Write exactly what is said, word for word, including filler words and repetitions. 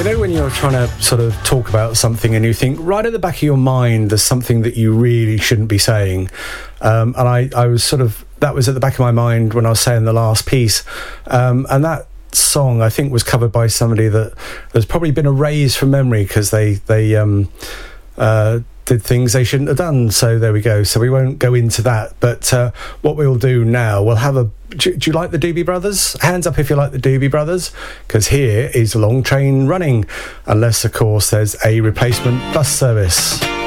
You know when you're trying to sort of talk about something and you think right at the back of your mind there's something that you really shouldn't be saying, um, and I, I was sort of, that was at the back of my mind when I was saying the last piece, um, and that song I think was covered by somebody that has probably been erased from memory because they they um, uh, did things they shouldn't have done. So there we go. So we won't go into that. But uh, what we'll do now, we'll have a. Do, do you like the Doobie Brothers? Hands up if you like the Doobie Brothers, because here is Long Train Running, unless of course there's a replacement bus service.